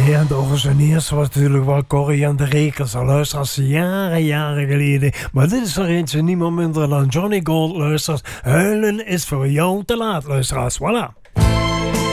Ja, de origineers was natuurlijk wel Corrie en de Rekers. Al luisteraars jaren geleden. Maar dit is er eentje niet meer minder dan Johnny Gold, luisteraars. Huilen is voor jou te laat, luisteraars. Voilà.